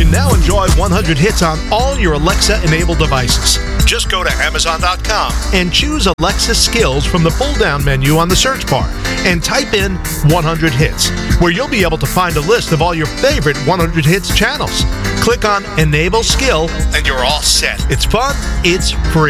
can now enjoy 100 hits on all your Alexa-enabled devices. Just go to Amazon.com and choose Alexa Skills from the pull-down menu on the search bar and type in 100 hits, where you'll be able to find a list of all your favorite 100 hits channels. Click on Enable Skill and you're all set. It's fun, it's free.